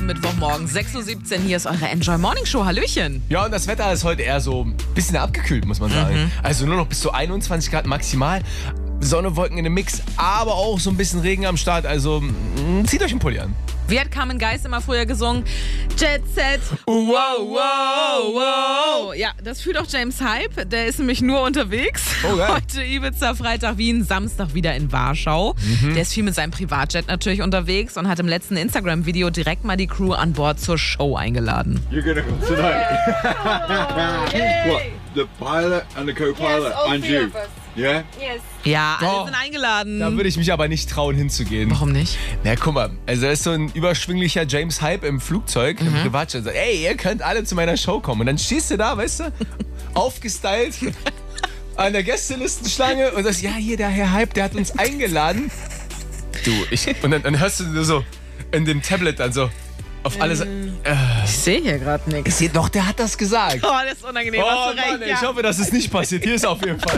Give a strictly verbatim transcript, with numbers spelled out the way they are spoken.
Mittwochmorgen, sechs Uhr siebzehn. Hier ist eure Enjoy Morning Show. Hallöchen. Ja, und das Wetter ist heute eher so ein bisschen abgekühlt, muss man sagen. Mhm. Also nur noch bis zu einundzwanzig Grad maximal. Sonne, Wolken in dem Mix, aber auch so ein bisschen Regen am Start. Also mh, zieht euch einen Pulli an. Wie hat Carmen Geist immer früher gesungen? Jet Set. Wow, wow, wow. Ja, das fühlt auch James Hype. Der ist nämlich nur unterwegs. Oh, geil. Heute Ibiza, Freitag Wien, Samstag wieder in Warschau. Mhm. Der ist viel mit seinem Privatjet natürlich unterwegs und hat im letzten Instagram-Video direkt mal die Crew an Bord zur Show eingeladen. You're gonna come tonight. What? The pilot and the co-pilot Yes, all and three you. of us. Yeah? Yes. Ja, alle Doch. sind eingeladen. Da würde ich mich aber nicht trauen, hinzugehen. Warum nicht? Na, guck mal, also da ist so ein überschwinglicher James Hype im Flugzeug, im Privatjet. Sagt, ey, ihr könnt alle zu meiner Show kommen. Und dann stehst du da, weißt du, aufgestylt an der Gästelistenschlange und sagst, ja, hier, der Herr Hype, der hat uns eingeladen. Du, ich, und dann, dann hörst du nur so in dem Tablet dann so auf alles. Äh, Ich sehe hier gerade nichts. ich seh, doch, der hat das gesagt. Oh, das ist unangenehm. Oh Hast du recht, Mann, ja. ich hoffe, das ist nicht passiert. Hier ist auf jeden Fall.